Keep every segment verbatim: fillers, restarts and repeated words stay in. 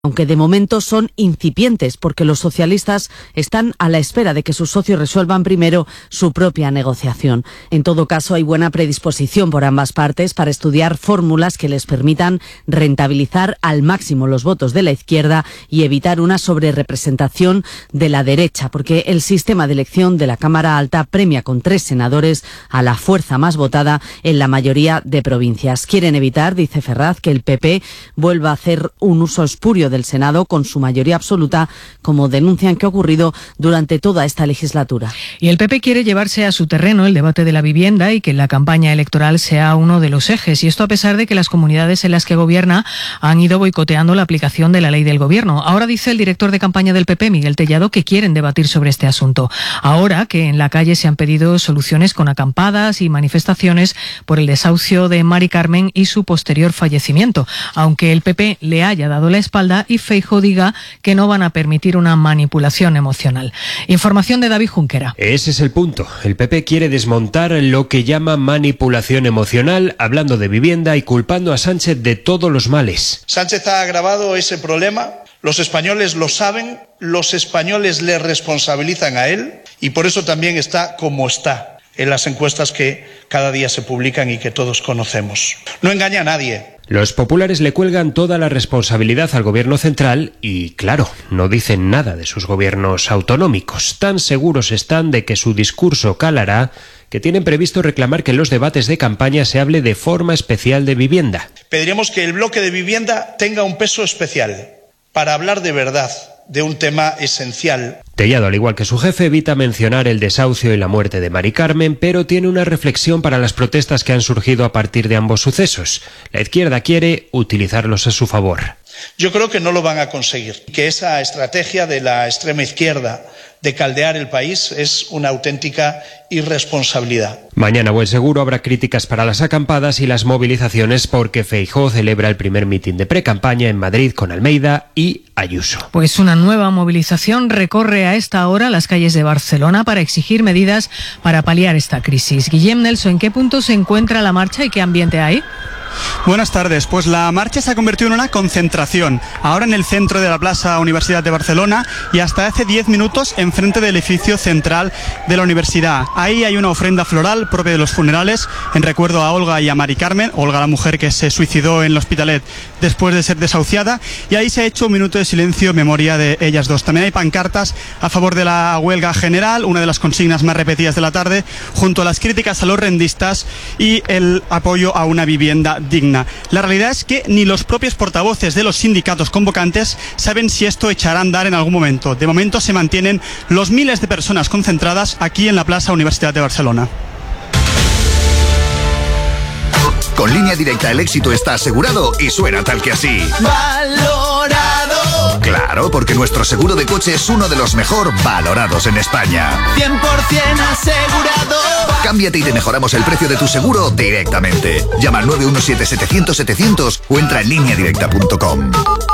aunque de momento son incipientes porque los socialistas están a la espera de que sus socios resuelvan primero su propia negociación. En todo caso, hay buena predisposición por ambas partes para estudiar fórmulas que les permitan rentabilizar al máximo los votos de la izquierda y evitar una sobrerepresentación de la derecha, porque el sistema de elección de la Cámara Alta premia con tres senadores a la fuerza más votada en la mayoría de provincias. Quieren evitar, dice Ferraz, que el P P vuelva a hacer un uso espurio del Senado con su mayoría absoluta, como denuncian que ha ocurrido durante toda esta legislatura. Y el P P quiere llevarse a su terreno el debate de la vivienda y que la campaña electoral sea uno de los ejes, y esto a pesar de que las comunidades en las que gobierna han ido boicoteando la aplicación de la ley del gobierno. Ahora dice el director de campaña del P P, Miguel Tellado, que quieren debatir sobre este asunto. Ahora que en la calle se han pedido soluciones con acampadas y manifestaciones por el desahucio de Mari Carmen y su posterior fallecimiento, aunque el P P le haya dado la espalda y Feijóo diga que no van a permitir una manipulación emocional. Información de David Junquera. Ese es el punto. El P P quiere desmontar lo que llama manipulación emocional, hablando de vivienda y culpando a Sánchez de todos los males. Sánchez ha agravado ese problema, los españoles lo saben, los españoles le responsabilizan a él y por eso también está como está en las encuestas que cada día se publican y que todos conocemos. No engaña a nadie. Los populares le cuelgan toda la responsabilidad al gobierno central y, claro, no dicen nada de sus gobiernos autonómicos. Tan seguros están de que su discurso calará que tienen previsto reclamar que en los debates de campaña se hable de forma especial de vivienda. Pediremos que el bloque de vivienda tenga un peso especial para hablar de verdad de un tema esencial. Tellado, al igual que su jefe, evita mencionar el desahucio y la muerte de Mari Carmen, pero tiene una reflexión para las protestas que han surgido a partir de ambos sucesos. La izquierda quiere utilizarlos a su favor. Yo creo que no lo van a conseguir, que esa estrategia de la extrema izquierda de caldear el país es una auténtica irresponsabilidad. Mañana, buen seguro, habrá críticas para las acampadas y las movilizaciones porque Feijóo celebra el primer mitin de precampaña en Madrid con Almeida y Ayuso. Pues una nueva movilización recorre a esta hora las calles de Barcelona para exigir medidas para paliar esta crisis. Guillem Nelson, ¿en qué punto se encuentra la marcha y qué ambiente hay? Buenas tardes, pues la marcha se ha convertido en una concentración, ahora en el centro de la Plaza Universidad de Barcelona y hasta hace diez minutos enfrente del edificio central de la universidad. Ahí hay una ofrenda floral propia de los funerales en recuerdo a Olga y a Mari Carmen, Olga la mujer que se suicidó en el Hospitalet después de ser desahuciada, y ahí se ha hecho un minuto de silencio en memoria de ellas dos. También hay pancartas a favor de la huelga general, una de las consignas más repetidas de la tarde, junto a las críticas a los rendistas y el apoyo a una vivienda digna. La realidad es que ni los propios portavoces de los sindicatos convocantes saben si esto echará a andar en algún momento. De momento se mantienen los miles de personas concentradas aquí en la Plaza Universidad de Barcelona. Con Línea Directa el éxito está asegurado y suena tal que así. ¡Valorado! Claro, porque nuestro seguro de coche es uno de los mejor valorados en España. cien por ciento asegurado. Cámbiate y te mejoramos el precio de tu seguro directamente. Llama al nueve uno siete, setecientos, setecientos o entra en línea directa punto com.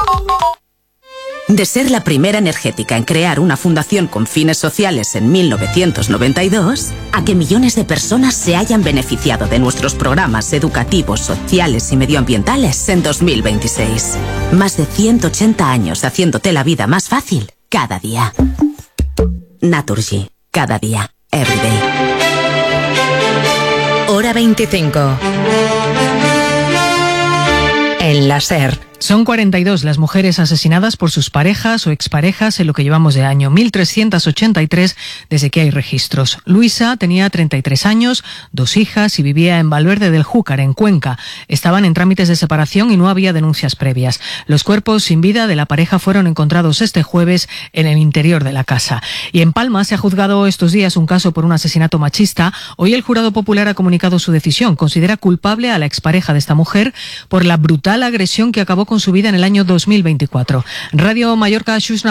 De ser la primera energética en crear una fundación con fines sociales en mil novecientos noventa y dos, a que millones de personas se hayan beneficiado de nuestros programas educativos, sociales y medioambientales en dos mil veintiséis. Más de ciento ochenta años haciéndote la vida más fácil cada día. Naturgy, cada día, everyday. Hora veinticinco. En la SER. Son cuarenta y dos las mujeres asesinadas por sus parejas o exparejas en lo que llevamos de año, mil trescientos ochenta y tres desde que hay registros. Luisa tenía treinta y tres años, dos hijas y vivía en Valverde del Júcar, en Cuenca. Estaban en trámites de separación y no había denuncias previas. Los cuerpos sin vida de la pareja fueron encontrados este jueves en el interior de la casa. Y en Palma se ha juzgado estos días un caso por un asesinato machista. Hoy el jurado popular ha comunicado su decisión. Considera culpable a la expareja de esta mujer por la brutal agresión que acabó con su vida en el año dos mil veinticuatro. Radio Mallorca, Xus Navarro.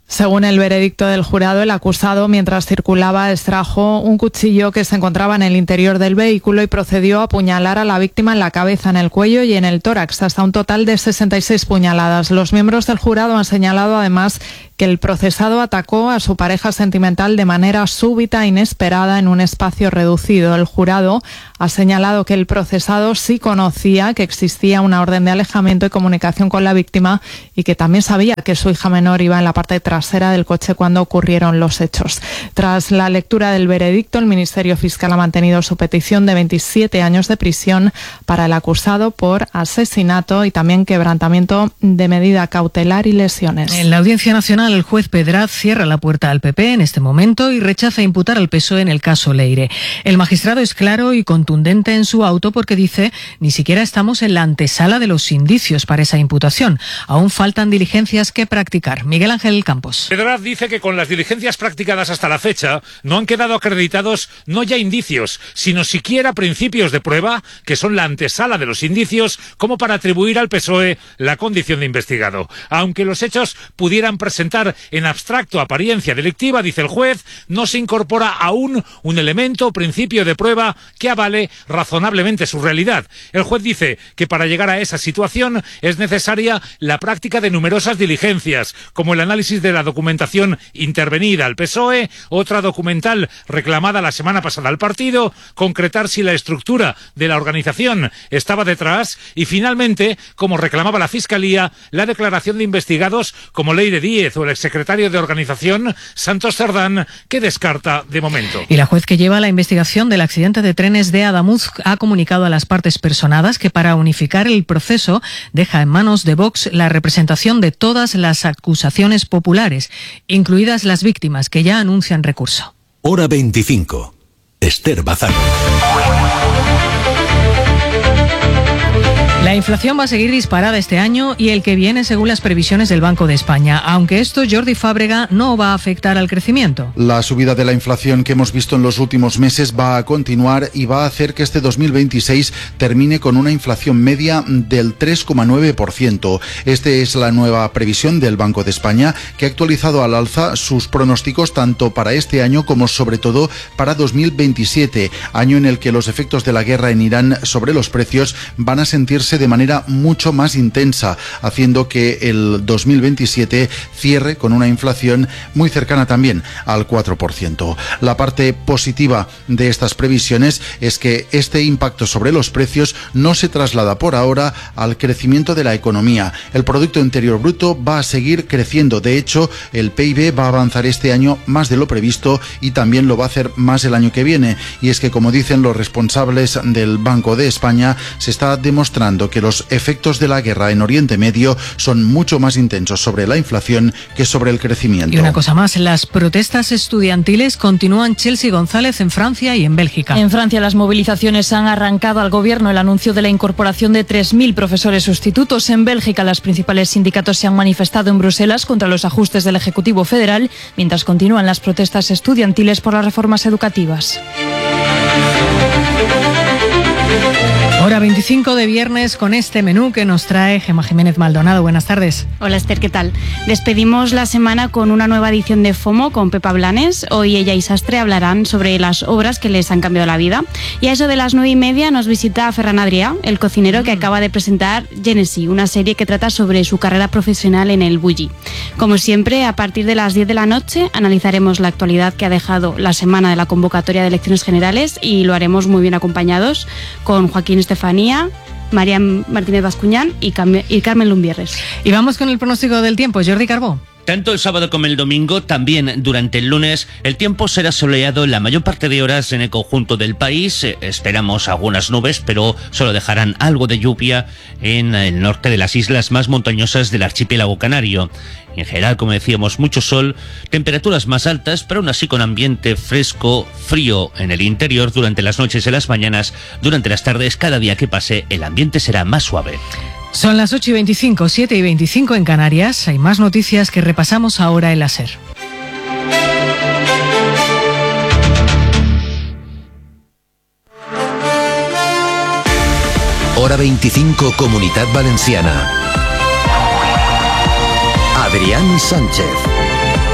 Según el veredicto del jurado, el acusado, mientras circulaba, extrajo un cuchillo que se encontraba en el interior del vehículo y procedió a apuñalar a la víctima en la cabeza, en el cuello y en el tórax, hasta un total de sesenta y seis puñaladas. Los miembros del jurado han señalado además que el procesado atacó a su pareja sentimental de manera súbita e inesperada en un espacio reducido. El jurado ha señalado que el procesado sí conocía que existía una orden de alejamiento y comunicación con la víctima y que también sabía que su hija menor iba en la parte trasera del coche cuando ocurrieron los hechos. Tras la lectura del veredicto, el Ministerio Fiscal ha mantenido su petición de veintisiete años de prisión para el acusado por asesinato y también quebrantamiento de medida cautelar y lesiones. En la Audiencia Nacional, el juez Pedraz cierra la puerta al P P en este momento y rechaza imputar al P S O E en el caso Leire. El magistrado es claro y contundente en su auto porque dice: ni siquiera estamos en la antesala de los indicios para esa imputación. Aún faltan diligencias que practicar. Miguel Ángel Campos. Pedraz dice que con las diligencias practicadas hasta la fecha no han quedado acreditados no ya indicios, sino siquiera principios de prueba, que son la antesala de los indicios, como para atribuir al P S O E la condición de investigado. Aunque los hechos pudieran presentar en abstracto apariencia delictiva, dice el juez, no se incorpora aún un elemento o principio de prueba que avale razonablemente su realidad. El juez dice que para llegar a esa situación es necesaria la práctica de numerosas diligencias, como el análisis de la documentación intervenida al P S O E, otra documental reclamada la semana pasada al partido, concretar si la estructura de la organización estaba detrás y, finalmente, como reclamaba la Fiscalía, la declaración de investigados como Leire Díez o el exsecretario de Organización, Santos Cerdán, que descarta de momento. Y la juez que lleva la investigación del accidente de trenes de Adamuz ha comunicado a las partes personadas que para unificar el proceso deja en manos de Vox la representación de todas las acusaciones populares, incluidas las víctimas, que ya anuncian recurso. Hora veinticinco. Esther Bazán. La inflación va a seguir disparada este año y el que viene, según las previsiones del Banco de España, aunque esto, Jordi Fábrega, no va a afectar al crecimiento. La subida de la inflación que hemos visto en los últimos meses va a continuar y va a hacer que este dos mil veintiséis termine con una inflación media del tres coma nueve por ciento. Esta es la nueva previsión del Banco de España, que ha actualizado al alza sus pronósticos tanto para este año como sobre todo para dos mil veintisiete, año en el que los efectos de la guerra en Irán sobre los precios van a sentirse de manera mucho más intensa, haciendo que el dos mil veintisiete cierre con una inflación muy cercana también al cuatro por ciento. La parte positiva de estas previsiones es que este impacto sobre los precios no se traslada por ahora al crecimiento de la economía. El Producto Interior Bruto va a seguir creciendo. De hecho, el P I B va a avanzar este año más de lo previsto y también lo va a hacer más el año que viene. Y es que, como dicen los responsables del Banco de España, se está demostrando que los efectos de la guerra en Oriente Medio son mucho más intensos sobre la inflación que sobre el crecimiento. Y una cosa más, las protestas estudiantiles continúan. Chelsea González en Francia y en Bélgica. En Francia las movilizaciones han arrancado al gobierno el anuncio de la incorporación de tres mil profesores sustitutos. En Bélgica los principales sindicatos se han manifestado en Bruselas contra los ajustes del Ejecutivo Federal, mientras continúan las protestas estudiantiles por las reformas educativas. Hora veinticinco de viernes con este menú que nos trae Gemma Jiménez Maldonado. Buenas tardes. Hola Esther, ¿qué tal? Despedimos la semana con una nueva edición de FOMO con Pepa Blanes. Hoy ella y Sastre hablarán sobre las obras que les han cambiado la vida. Y a eso de las nueve y media nos visita Ferran Adrià, el cocinero que acaba de presentar Genesis, una serie que trata sobre su carrera profesional en el Bulli. Como siempre, a partir de las diez de la noche analizaremos la actualidad que ha dejado la semana de la convocatoria de elecciones generales y lo haremos muy bien acompañados con Joaquín Estefanía, María Martínez Bascuñán y, Cam- y Carmen Lumbierres. Y vamos con el pronóstico del tiempo. Jordi Carbó. Tanto el sábado como el domingo, también durante el lunes, el tiempo será soleado en la mayor parte de horas en el conjunto del país. Eh, esperamos algunas nubes, pero solo dejarán algo de lluvia en el norte de las islas más montañosas del archipiélago canario. En general, como decíamos, mucho sol, temperaturas más altas, pero aún así con ambiente fresco, frío en el interior durante las noches y las mañanas. Durante las tardes, cada día que pase, el ambiente será más suave. Son las ocho y veinticinco, siete y veinticinco en Canarias. Hay más noticias que repasamos ahora en la SER. Hora veinticinco, Comunitat Valenciana. Adrián Sánchez.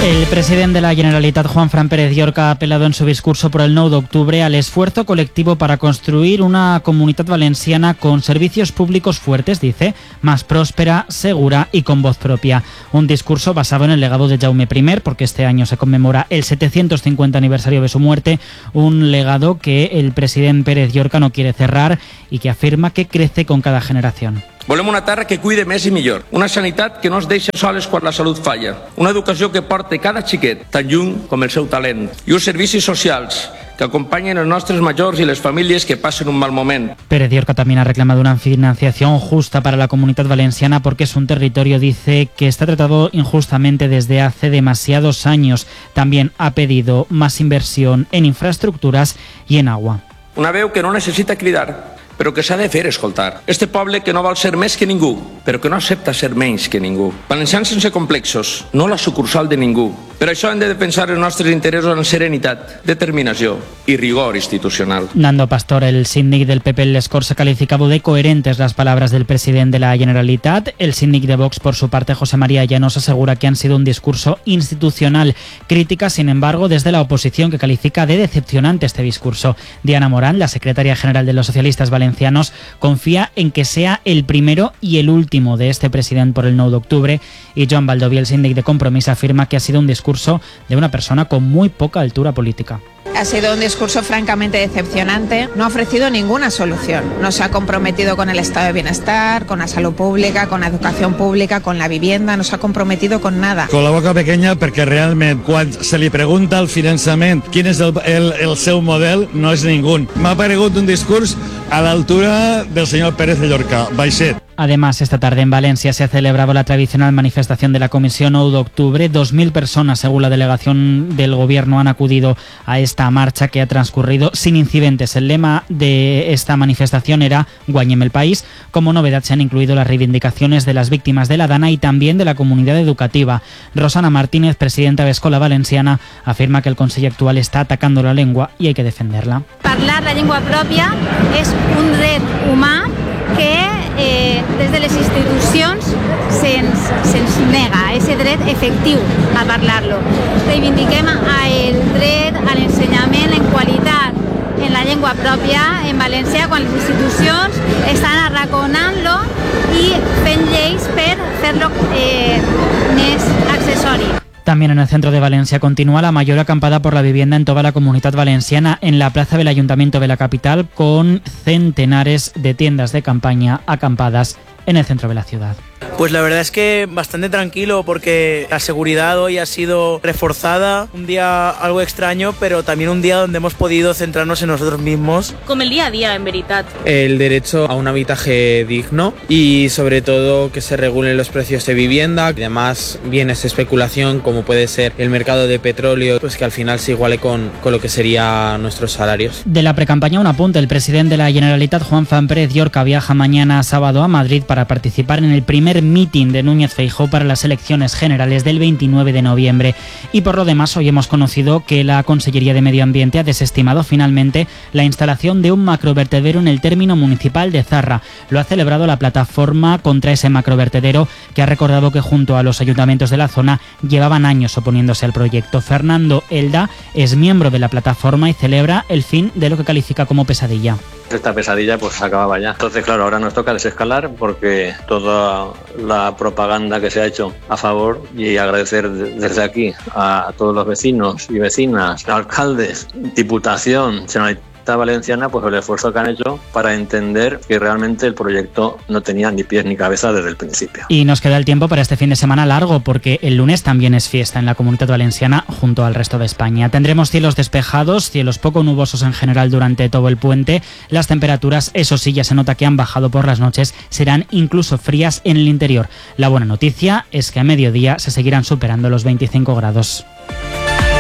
El presidente de la Generalitat, Juanfran Pérez Llorca, ha apelado en su discurso por el nou d'octubre al esfuerzo colectivo para construir una comunidad valenciana con servicios públicos fuertes, dice, más próspera, segura y con voz propia. Un discurso basado en el legado de Jaume primero, porque este año se conmemora el setecientos cincuenta aniversario de su muerte, un legado que el presidente Pérez Llorca no quiere cerrar y que afirma que crece con cada generación. Volem una terra que cuide més i millor, una sanitat que no es deixa soles quan la salut falla, una educació que porte cada xiquet tan lluny com el seu talent i uns servicis socials que acompanyen els nostres majors i les famílies que passen un mal moment. Pérez Llorca también ha reclamado una financiación justa para la comunidad valenciana porque es un territorio, dice, que está tratado injustamente desde hace demasiados años. También ha pedido más inversión en infraestructuras y en agua. Una veu que no necessita cridar, però que s'ha de fer escoltar. Este poble que no vol ser més que ningú, però que no accepta ser menys que ningú. Valencians sense complexos, no la sucursal de ningú. Per això hem de defensar els nostres interessos amb serenitat, determinació y rigor institucional. Nando Pastor, el síndic del P P en Les Corts, ha calificado de coherentes las palabras del presidente de la Generalitat. El síndic de Vox, por su parte, José María Llanos, asegura que han sido un discurso institucional. Crítica, sin embargo, desde la oposición, que califica de decepcionante este discurso. Diana Morán, la secretaria general de los socialistas valencianos, confía en que sea el primero y el último de este presidente por el nou d'octubre, y Joan Baldoví, el síndic de Compromís, afirma que ha sido un discurso de una persona con muy poca altura política. Ha sido un discurso francamente decepcionante. No ha ofrecido ninguna solución. No se ha comprometido con el estado de bienestar, con la salud pública, con la educación pública, con la vivienda. No se ha comprometido con nada. Con la boca pequeña, perquè realment quan se li pregunta al finançament quin és el, el, el seu model, no és ningú. M'ha paregut un discurs a l'altura del senyor Pérez de Llorca, baixet. Además, esta tarde en Valencia se ha celebrado la tradicional manifestación de la Comisión nou d'octubre. Dos mil personas, según la delegación del gobierno, han acudido a esta marcha que ha transcurrido sin incidentes. El lema de esta manifestación era «Guanyem el país». Como novedad se han incluido las reivindicaciones de las víctimas de la Dana y también de la comunidad educativa. Rosana Martínez, presidenta de Escola Valenciana, afirma que el Consell actual está atacando la lengua y hay que defenderla. Parlar la llengua pròpia és un dret humà que eh, des de les institucions se'ns se'ns nega ese dret efectiu a parlar-lo. Reivindiquem el dret a l'ensenyament en qualitat en la llengua pròpia en València quan les institucions estan arraconant-lo i fent lleis per fer-lo eh, més accessori. También en el centro de Valencia continúa la mayor acampada por la vivienda en toda la comunidad valenciana en la plaza del Ayuntamiento de la capital, con centenares de tiendas de campaña acampadas en el centro de la ciudad. Pues la verdad es que bastante tranquilo porque la seguridad hoy ha sido reforzada, un día algo extraño, pero también un día donde hemos podido centrarnos en nosotros mismos. Como el día a día, en veritat. El derecho a un habitaje digno y sobre todo que se regulen los precios de vivienda, además bienes de especulación como puede ser el mercado de petróleo, pues que al final se iguale con, con lo que serían nuestros salarios. De la precampaña un apunte, el presidente de la Generalitat, Juanfran Pérez Llorca, viaja mañana sábado a Madrid para participar en el primer meeting de Núñez Feijóo para las elecciones generales del veintinueve de noviembre. Y por lo demás, hoy hemos conocido que la Consellería de Medio Ambiente ha desestimado finalmente la instalación de un macrovertedero en el término municipal de Zarra. Lo ha celebrado la plataforma contra ese macrovertedero, que ha recordado que junto a los ayuntamientos de la zona llevaban años oponiéndose al proyecto. Fernando Elda es miembro de la plataforma y celebra el fin de lo que califica como pesadilla. Esta pesadilla pues acababa ya. Entonces, claro, ahora nos toca desescalar porque toda la propaganda que se ha hecho a favor, y agradecer desde aquí a todos los vecinos y vecinas, alcaldes, diputación, Generalitat Valenciana, pues el esfuerzo que han hecho para entender que realmente el proyecto no tenía ni pies ni cabeza desde el principio. Y nos queda el tiempo para este fin de semana largo, porque el lunes también es fiesta en la Comunidad Valenciana junto al resto de España. Tendremos cielos despejados, cielos poco nubosos en general durante todo el puente. Las temperaturas, eso sí, ya se nota que han bajado por las noches, serán incluso frías en el interior. La buena noticia es que a mediodía se seguirán superando los veinticinco grados.